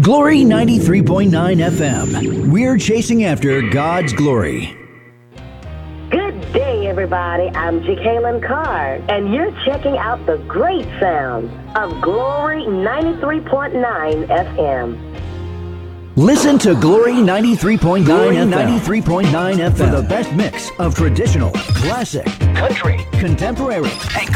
Glory 93.9 FM. We're chasing after God's glory. Good day, everybody. I'm Jacqueline Carr, and you're checking out the great sounds of Glory 93.9 FM. Listen to Glory 93.9 FM. 93.9 FM for the best mix of traditional, classic, country, contemporary, and